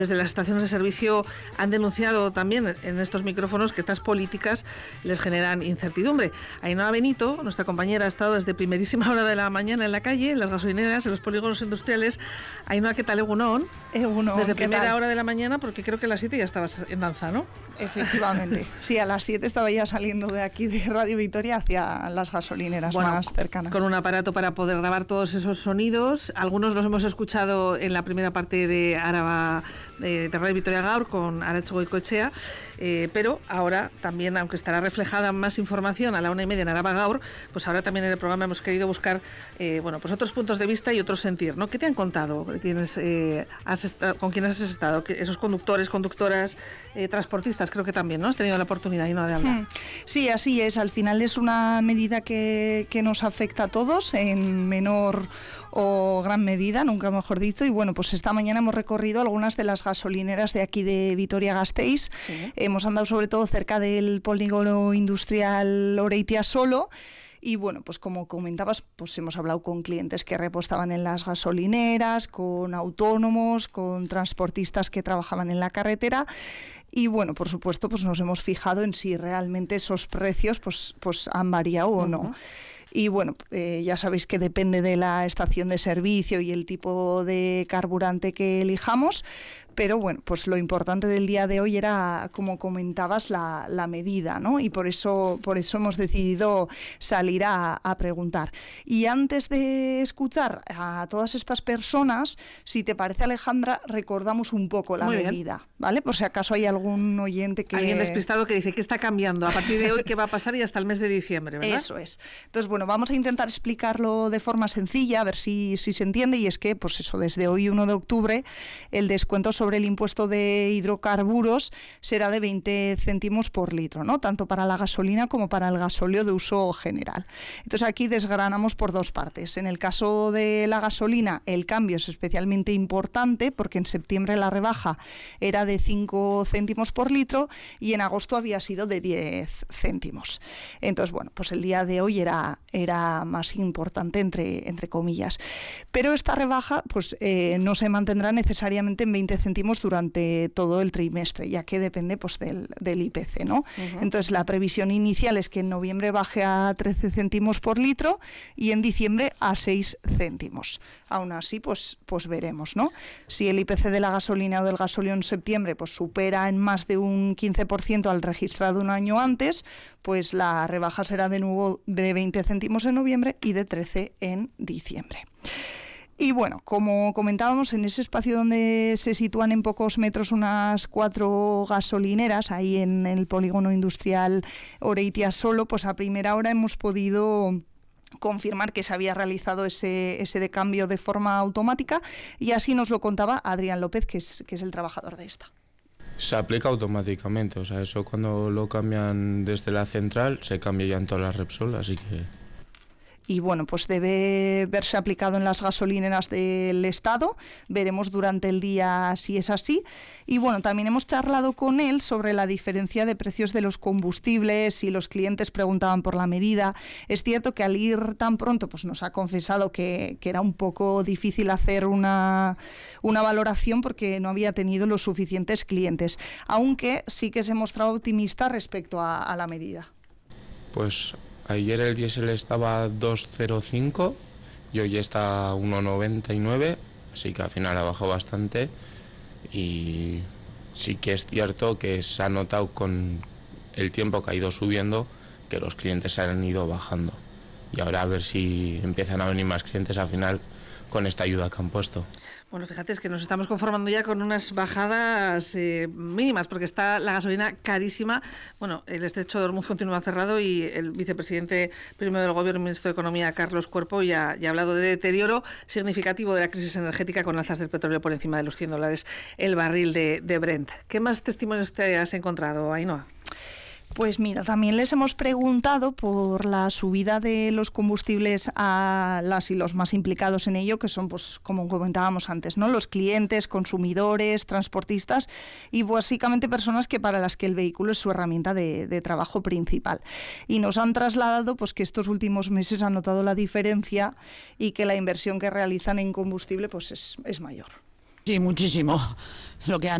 Desde las estaciones de servicio han denunciado también en estos micrófonos que estas políticas les generan incertidumbre. Ainhoa Benito, nuestra compañera, ha estado desde primerísima hora de la mañana en la calle, en las gasolineras, en los polígonos industriales. Ainhoa, ¿qué tal? Egunon. Egunon, desde ¿qué primera tal? hora de la mañana, porque creo que a las 7 ya estabas en danza, ¿no? Efectivamente. Sí, a las 7 estaba ya saliendo de aquí de Radio Vitoria hacia las gasolineras más cercanas. Con un aparato para poder grabar todos esos sonidos. Algunos los hemos escuchado en la primera parte de Araba de Radio Vitoria Gaur con Arantxa Goikoetxea, pero ahora también, aunque estará reflejada más información a la 1:30 en Araba Gaur, pues ahora también en el programa hemos querido buscar pues otros puntos de vista y otro sentir, ¿no? ¿Qué te han contado? ¿Con quiénes has estado? Esos conductores, conductoras, transportistas, creo que también, ¿no? Has tenido la oportunidad y no de hablar. Sí, así es. Al final es una medida que nos afecta a todos en menor o gran medida, nunca mejor dicho, y bueno, pues esta mañana hemos recorrido algunas de las gasolineras de aquí de Vitoria-Gasteiz. Sí. Hemos andado sobre todo cerca del polígono industrial Oreitia-Solo. Y bueno, pues como comentabas, pues hemos hablado con clientes que repostaban en las gasolineras, con autónomos, con transportistas que trabajaban en la carretera. Y bueno, por supuesto, pues nos hemos fijado en si realmente esos precios pues han variado o no. Y bueno, ya sabéis que depende de la estación de servicio y el tipo de carburante que elijamos, pero bueno, pues lo importante del día de hoy era, como comentabas, la medida, ¿no? Y por eso hemos decidido salir a preguntar. Y antes de escuchar a todas estas personas, si te parece, Alejandra, recordamos un poco la medida, ¿vale? Por si acaso hay algún oyente que... Alguien despistado que dice que está cambiando a partir de hoy, qué va a pasar y hasta el mes de diciembre, ¿verdad? Eso es. Entonces, bueno, vamos a intentar explicarlo de forma sencilla, a ver si se entiende, y es que, pues eso, desde hoy 1 de octubre, el descuento sobre el impuesto de hidrocarburos será de 20 céntimos por litro, ¿no? Tanto para la gasolina como para el gasóleo de uso general. Entonces aquí desgranamos por dos partes. En el caso de la gasolina, el cambio es especialmente importante porque en septiembre la rebaja era de 5 céntimos por litro y en agosto había sido de 10 céntimos. Entonces, bueno, pues el día de hoy era más importante entre comillas. Pero esta rebaja pues no se mantendrá necesariamente en 20 céntimos durante todo el trimestre, ya que depende pues del IPC, ¿no? Entonces la previsión inicial es que en noviembre baje a 13 céntimos por litro y en diciembre a 6 céntimos. Aún así, pues veremos, ¿no? Si el IPC de la gasolina o del gasóleo en septiembre pues supera en más de un 15% al registrado un año antes, pues la rebaja será de nuevo de 20 céntimos en noviembre y de 13 en diciembre. Y bueno, como comentábamos, en ese espacio donde se sitúan en pocos metros unas 4 gasolineras, ahí en el polígono industrial Oreitia-Solo, pues a primera hora hemos podido confirmar que se había realizado ese de cambio de forma automática, y así nos lo contaba Adrián López, que es el trabajador de esta. Se aplica automáticamente, o sea, eso cuando lo cambian desde la central se cambia ya en todas las Repsol, así que... Y bueno, pues debe verse aplicado en las gasolineras del Estado. Veremos durante el día si es así. Y bueno, también hemos charlado con él sobre la diferencia de precios de los combustibles y los clientes preguntaban por la medida. Es cierto que al ir tan pronto pues nos ha confesado que era un poco difícil hacer una valoración porque no había tenido los suficientes clientes, aunque sí que se mostraba optimista respecto a la medida. Pues ayer el diésel estaba a 2,05 y hoy está a 1,99, así que al final ha bajado bastante. Y sí que es cierto que se ha notado con el tiempo que ha ido subiendo que los clientes se han ido bajando. Y ahora a ver si empiezan a venir más clientes al final con esta ayuda que han puesto. Bueno, fíjate, es que nos estamos conformando ya con unas bajadas mínimas, porque está la gasolina carísima. Bueno, el estrecho de Hormuz continúa cerrado y el vicepresidente primero del Gobierno, ministro de Economía, Carlos Cuerpo, ya ha hablado de deterioro significativo de la crisis energética con alzas del petróleo por encima de los $100 el barril de Brent. ¿Qué más testimonios te has encontrado, Ainhoa? Pues mira, también les hemos preguntado por la subida de los combustibles a las y los más implicados en ello, que son, pues, como comentábamos antes, ¿no? Los clientes, consumidores, transportistas y básicamente personas que para las que el vehículo es su herramienta de trabajo principal. Y nos han trasladado pues que estos últimos meses han notado la diferencia y que la inversión que realizan en combustible pues es mayor. Sí, muchísimo. Lo que han